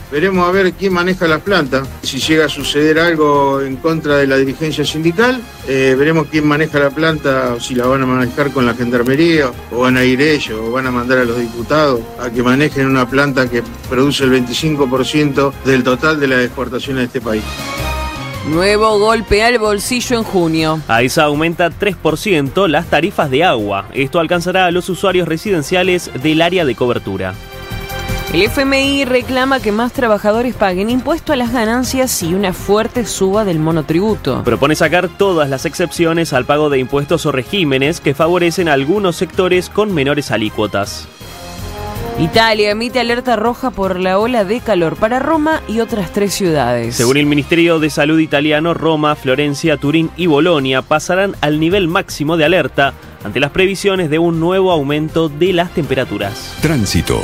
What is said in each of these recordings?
Veremos a ver quién maneja la planta. Si llega a suceder algo en contra de la dirigencia sindical, veremos quién maneja la planta, o si la van a manejar con la gendarmería, o van a ir ellos, o van a mandar a los diputados a que manejen una planta que produce el 25% del total de las exportaciones de este país. Nuevo golpe al bolsillo en junio. AESA aumenta 3% las tarifas de agua. Esto alcanzará a los usuarios residenciales del área de cobertura. El FMI reclama que más trabajadores paguen impuesto a las ganancias y una fuerte suba del monotributo. Propone sacar todas las excepciones al pago de impuestos o regímenes que favorecen a algunos sectores con menores alícuotas. Italia emite alerta roja por la ola de calor para Roma y otras 3 ciudades. Según el Ministerio de Salud italiano, Roma, Florencia, Turín y Bolonia pasarán al nivel máximo de alerta ante las previsiones de un nuevo aumento de las temperaturas. Tránsito.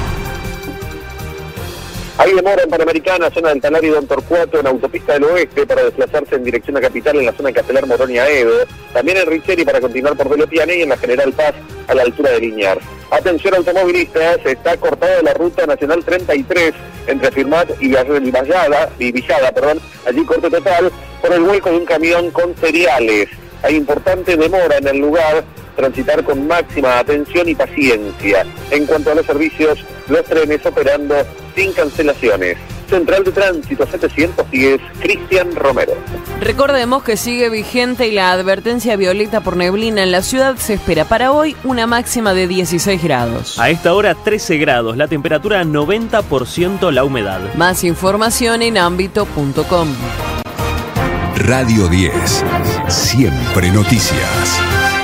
Hay demora en Panamericana, zona del Talar y Don Torcuato, en Autopista del Oeste, para desplazarse en dirección a Capital en la zona de Castelar, Morón y Aedo. También en Richeri para continuar por Velopiane y en la General Paz a la altura de Liniers. Atención automovilistas, está cortada la ruta nacional 33 entre Firmat y Villada, allí corte total por el vuelco de un camión con cereales. Hay importante demora en el lugar, transitar con máxima atención y paciencia. En cuanto a los servicios, los trenes operando sin cancelaciones. Central de Tránsito 710, Cristian Romero. Recordemos que sigue vigente la advertencia violeta por neblina en la ciudad. Se espera para hoy una máxima de 16 grados. A esta hora 13 grados, la temperatura 90%, la humedad. Más información en ámbito.com. Radio 10, siempre noticias.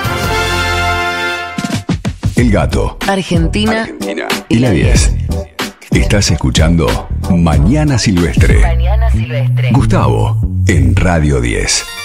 El Gato, Argentina y la 10. Estás escuchando Mañana Silvestre. Gustavo, en Radio 10.